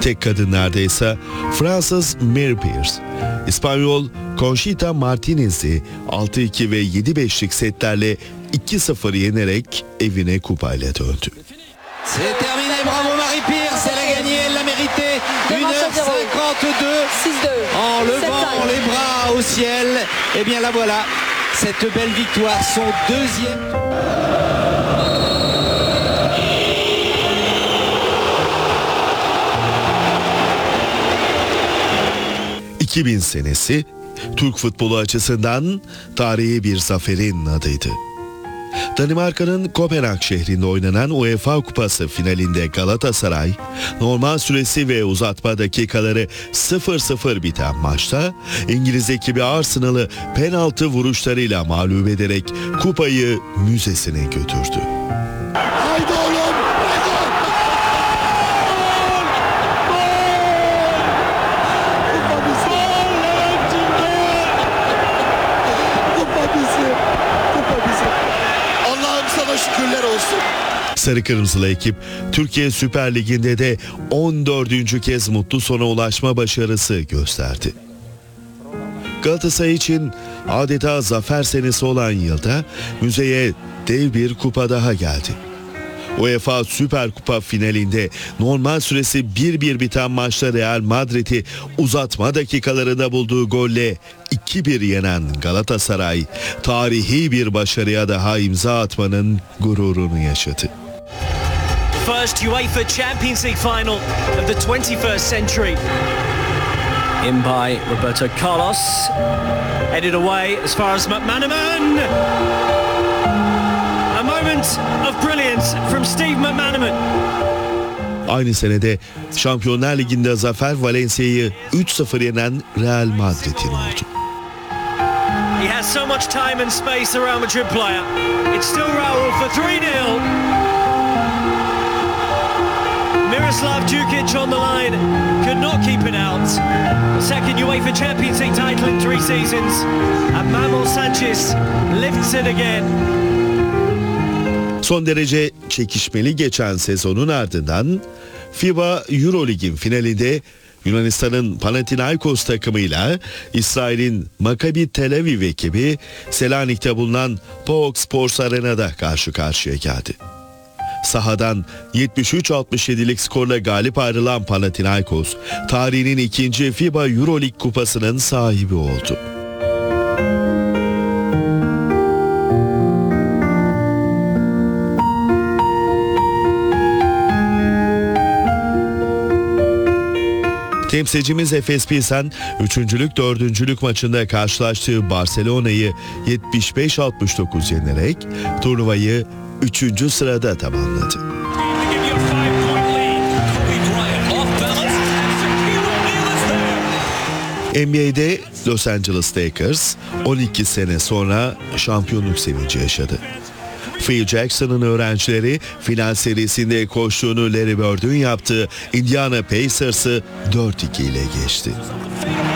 Tek kadınlarda ise Fransız Mary Pierce, İspanyol Conchita Martinez'i 6-2 ve 7-5'lik setlerle 2-0 yenerek evine kupayla döndü. C'est terminé, bravo Marie Pierce, elle a gagné, elle l'a mérité. 1h52 en levant les bras au ciel. Et bien la voilà, cette belle victoire, son deuxième. 2000 senesi Türk futbolu açısından tarihi bir zaferin adıydı. Danimarka'nın Kopenhag şehrinde oynanan UEFA Kupası finalinde Galatasaray, normal süresi ve uzatma dakikaları 0-0 biten maçta İngiliz ekibi Arsenal'ı penaltı vuruşlarıyla mağlup ederek kupayı müzesine götürdü. Haydi oğlum! Şükürler olsun. Sarı Kırmızılı ekip Türkiye Süper Ligi'nde de 14. kez mutlu sona ulaşma başarısı gösterdi. Galatasaray için adeta zafer senesi olan yılda müzeye dev bir kupa daha geldi. UEFA Süper Kupa finalinde normal süresi 1-1 biten maçta Real Madrid'i uzatma dakikalarında bulduğu golle 2-1 yenen Galatasaray, tarihi bir başarıya daha imza atmanın gururunu yaşadı. First UEFA Champions League final of the 21st century. In by Roberto Carlos, headed away as far as McManaman. A moment of brilliance from Steve McManaman. Aynı senede Şampiyonlar Ligi'nde zafer Valencia'yı 3-0 yenen Real Madrid'in oldu. He has so much time and space, the Real Madrid player. It's still Raul for 3-0. Miroslav Djukic on the line, could not keep it out. Second UEFA Champions League title in 3 seasons. And Manuel Sanchez lifts it again. Son derece çekişmeli geçen sezonun ardından FIBA Eurolig'in finalinde Yunanistan'ın Panathinaikos takımıyla İsrail'in Maccabi Tel Aviv ekibi Selanik'te bulunan PAOK Sports Arena'da karşı karşıya geldi. Sahadan 73-67'lik skorla galip ayrılan Panathinaikos, tarihinin ikinci FIBA Euroleague kupasının sahibi oldu. Temsilcimiz Efes Pilsen, 3. 4. maçında karşılaştığı Barcelona'yı 75-69 yenerek turnuvayı 3. sırada tamamladı. NBA'de Los Angeles Lakers 12 sene sonra şampiyonluk sevinci yaşadı. Phil Jackson'ın öğrencileri final serisinde koçluğunu Larry Bird'ün yaptığı Indiana Pacers'ı 4-2 ile geçti.